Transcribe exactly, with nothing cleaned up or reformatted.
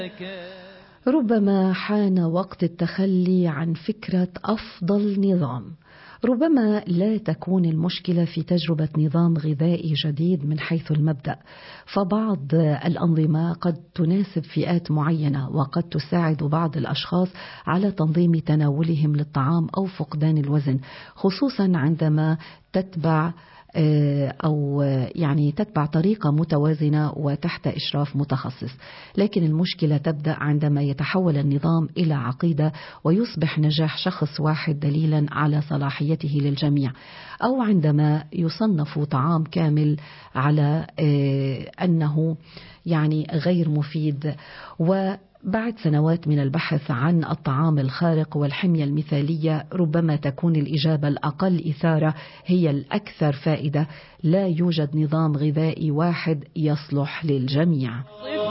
ربما حان وقت التخلي عن فكرة أفضل نظام. ربما لا تكون المشكلة في تجربة نظام غذائي جديد من حيث المبدأ، فبعض الأنظمة قد تناسب فئات معينة، وقد تساعد بعض الأشخاص على تنظيم تناولهم للطعام أو فقدان الوزن، خصوصا عندما تتبع أو يعني تتبع طريقة متوازنة وتحت إشراف متخصص. لكن المشكلة تبدأ عندما يتحول النظام إلى عقيدة ويصبح نجاح شخص واحد دليلا على صلاحيته للجميع، أو عندما يصنف طعام كامل على أنه يعني غير مفيد. و بعد سنوات من البحث عن الطعام الخارق والحمية المثالية، ربما تكون الإجابة الأقل إثارة هي الأكثر فائدة. لا يوجد نظام غذائي واحد يصلح للجميع.